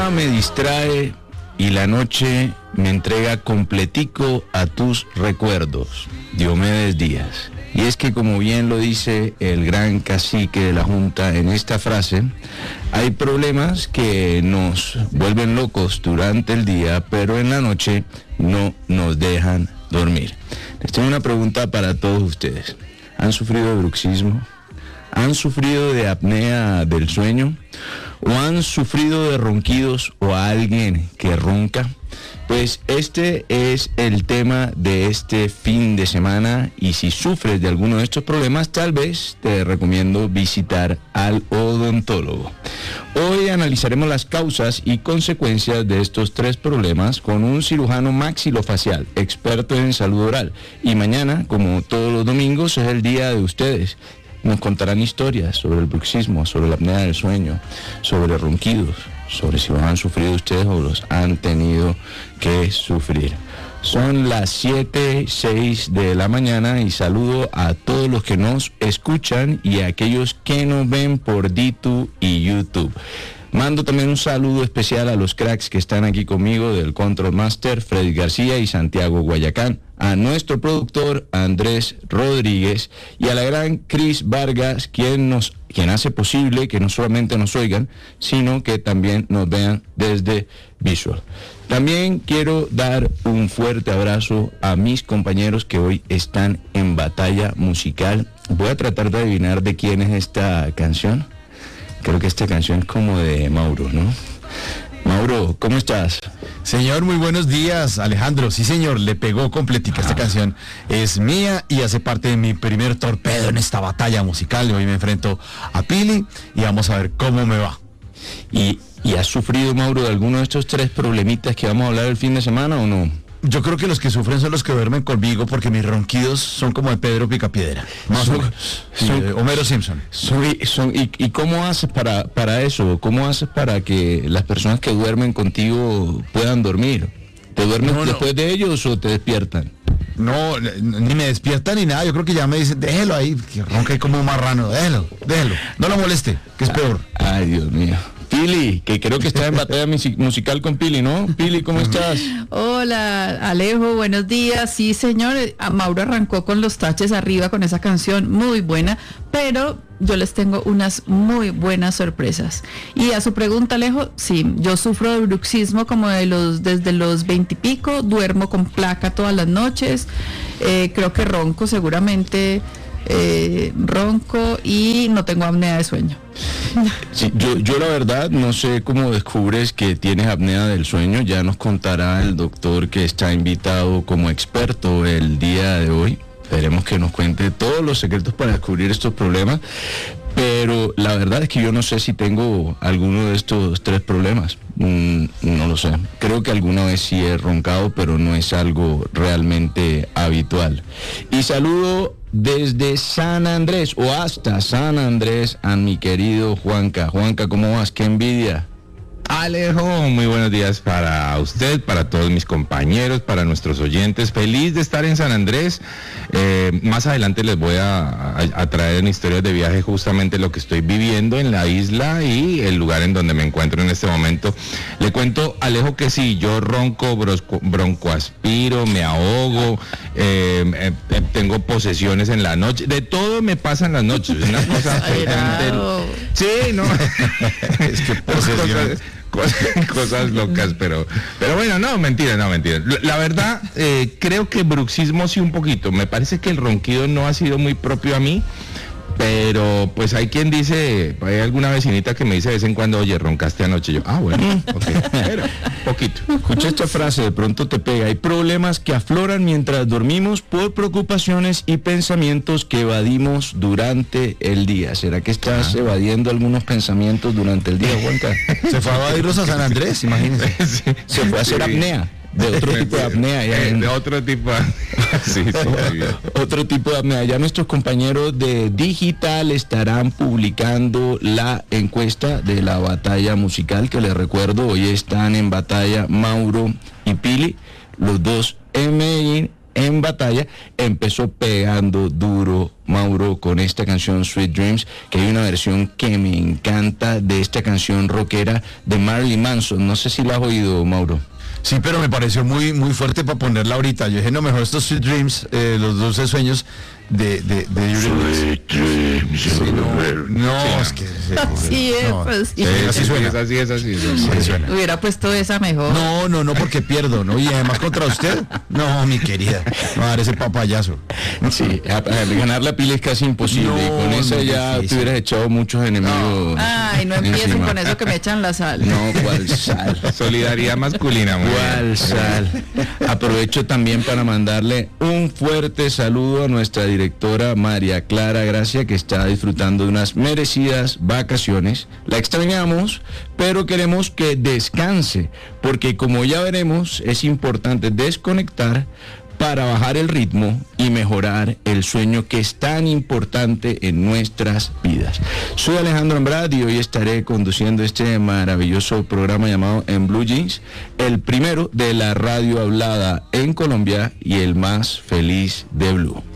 día me distrae y la noche me entrega completico a tus recuerdos. Diomedes Díaz. Y es que, como bien lo dice el gran cacique de la Junta en esta frase, hay problemas que nos vuelven locos durante el día, pero en la noche no nos dejan dormir. Les tengo una pregunta para todos ustedes. ¿Han sufrido de bruxismo? ¿Han sufrido de apnea del sueño? ¿O han sufrido de ronquidos o a alguien que ronca? Pues este es el tema de este fin de semana, y si sufres de alguno de estos problemas, tal vez te recomiendo visitar al odontólogo. Hoy analizaremos las causas y consecuencias de estos 3 problemas con un cirujano maxilofacial, experto en salud oral. Y mañana, como todos los domingos, es el día de ustedes. Nos contarán historias sobre el bruxismo, sobre la apnea del sueño, sobre ronquidos, sobre si los han sufrido ustedes o los han tenido que sufrir. Son las 7:06 de la mañana y saludo a todos los que nos escuchan y a aquellos que nos ven por D2 y YouTube. Mando también un saludo especial a los cracks que están aquí conmigo del Control Master, Freddy García y Santiago Guayacán, a nuestro productor Andrés Rodríguez y a la gran Cris Vargas, quien hace posible que no solamente nos oigan, sino que también nos vean desde Visual. También quiero dar un fuerte abrazo a mis compañeros que hoy están en batalla musical. Voy a tratar de adivinar de quién es esta canción. Creo que esta canción es como de Mauro, ¿no? Mauro, ¿cómo estás? Señor, muy buenos días, Alejandro. Sí, señor, le pegó completica. Esta canción es mía y hace parte de mi primer torpedo en esta batalla musical. Hoy me enfrento a Pili y vamos a ver cómo me va. ¿Y has sufrido, Mauro, de alguno de estos 3 problemitas que vamos a hablar el fin de semana o no? Yo creo que los que sufren son los que duermen conmigo, porque mis ronquidos son como de Pedro Picapiedra, más o menos, de Homero Simpson. ¿Y cómo haces para eso? ¿Cómo haces para que las personas que duermen contigo puedan dormir? ¿Te duermes después de ellos o te despiertan? No, ni me despiertan ni nada. Yo creo que ya me dicen, déjelo ahí, que ronca ahí como un marrano, déjelo, no lo moleste, que es peor. Ay, Dios mío. Pili, que creo que está en batalla musical con Pili, ¿no? Pili, ¿cómo estás? Hola, Alejo, buenos días. Sí, señor, Mauro arrancó con los taches arriba con esa canción, muy buena, pero yo les tengo unas muy buenas sorpresas. Y a su pregunta, Alejo, sí, yo sufro de bruxismo como desde los 20 y pico, duermo con placa todas las noches, creo que ronco seguramente, ronco y no tengo apnea de sueño. Sí, yo la verdad no sé cómo descubres que tienes apnea del sueño. Ya nos contará el doctor que está invitado como experto el día de hoy. Esperemos que nos cuente todos los secretos para descubrir estos problemas. Pero la verdad es que yo no sé si tengo alguno de estos 3 problemas. No lo sé. Creo que alguna vez sí he roncado, pero no es algo realmente habitual. Y saludo desde San Andrés o hasta San Andrés a mi querido Juanca. Juanca, ¿cómo vas? ¡Qué envidia! Alejo, muy buenos días para usted, para todos mis compañeros, para nuestros oyentes. Feliz de estar en San Andrés. Más adelante les voy a traer en historias de viaje justamente lo que estoy viviendo en la isla y el lugar en donde me encuentro en este momento. Le cuento, Alejo, que sí, yo ronco, broncoaspiro, me ahogo, tengo posesiones en la noche. De todo me pasa en las noches. Una cosa sí, no. Es que posesiones. Cosas locas, pero bueno, no, mentira. La verdad, creo que bruxismo sí un poquito. Me parece que el ronquido no ha sido muy propio a mí, pero pues hay quien dice, hay alguna vecinita que me dice de vez en cuando, oye, roncaste anoche. Yo, bueno, okay, pero poquito. Escucha esta frase, de pronto te pega. Hay problemas que afloran mientras dormimos por preocupaciones y pensamientos que evadimos durante el día. ¿Será que estás evadiendo algunos pensamientos durante el día, Juanca? Se fue a evadirlos a San Andrés, imagínense. Sí, se fue a hacer apnea. De otro tipo de apnea. De otro tipo de... Sí, otro tipo de apnea. Ya nuestros compañeros de Digital estarán publicando la encuesta de la batalla musical, que les recuerdo, hoy están en batalla Mauro y Pili, los dos en Medellín, en batalla, empezó pegando duro Mauro con esta canción Sweet Dreams, que hay una versión que me encanta de esta canción rockera de Marilyn Manson. No sé si la has oído, Mauro. Sí, pero me pareció muy fuerte para ponerla ahorita. Yo dije, no, mejor estos Sweet Dreams, los 12 sueños de Sweet Dreams. Sí, no, es que... Así es, no, pues sí. así suena. Así es. Así suena. Hubiera puesto esa mejor. No, porque pierdo, ¿no? Y además contra usted, no, mi querida, no va a dar ese papayazo. Sí, ganar la pila es casi imposible. No, y con esa no, ya difícil. te hubieras echado muchos enemigos. Ay, no empiecen encima. con eso que me echan la sal. No, ¿cuál sal? Solidaridad masculina, muy bien. ¿Cuál sal? Aprovecho también para mandarle un fuerte saludo a nuestra directora María Clara Gracia, que está disfrutando de unas merecidas vacaciones. La extrañamos, pero queremos que descanse, porque como ya veremos, es importante desconectar para bajar el ritmo y mejorar el sueño, que es tan importante en nuestras vidas. Soy Alejandro Andrade y hoy estaré conduciendo este maravilloso programa llamado En Blue Jeans, el primero de la radio hablada en Colombia y el más feliz de Blue.